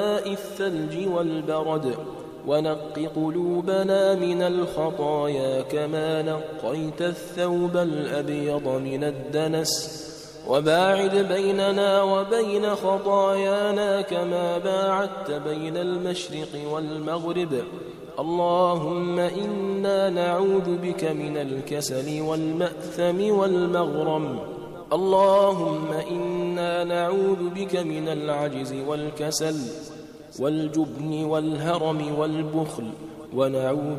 الثلج والبرد، ونق قلوبنا من الخطايا كما نقيت الثوب الأبيض من الدنس، وباعد بيننا وبين خطايانا كما باعدت بين المشرق والمغرب. اللهم إنا نعوذ بك من الكسل والمأثم والمغرم. اللهم إنا نعوذ بك من العجز والكسل والجبن والهرم والبخل، ونعوذ